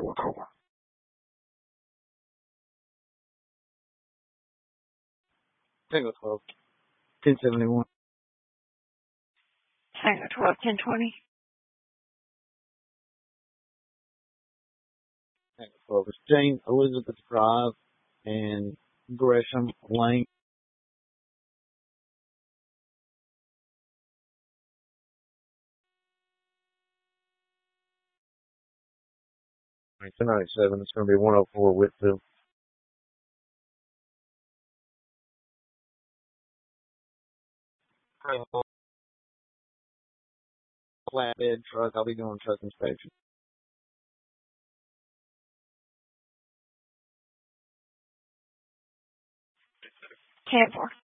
Tango 12, 1071. Tango 12, 1020. Tango 12 is Jane Elizabeth Drive and Gresham Lane. All right, 1097, it's going to be 104 Whitfield. Flatbed truck. I'll be doing truck inspection. 10-4.